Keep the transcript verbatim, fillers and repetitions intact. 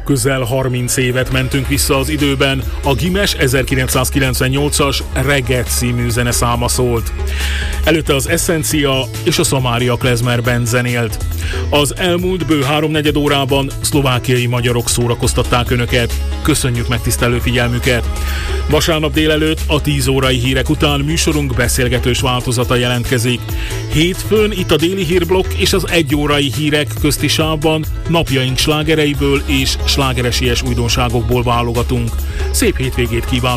Közel harminc évet mentünk vissza az időben, a Gimes ezerkilencszázkilencvennyolcas Reggae című zeneszáma szólt. Előtte az Essencia és a Samaria Klezmer Band zenélt. Az elmúlt bő háromnegyed órában szlovákiai magyarok szórakoztatták önöket. Köszönjük megtisztelő figyelmüket! Vasárnap délelőtt a tíz órai hírek után műsorunk beszélgetős változata jelentkezik. Hétfőn itt a déli hírblokk és az egy órai hírek közti sávban napjaink slágereiből és slágeresies újdonságokból válogatunk. Szép hétvégét kívánok!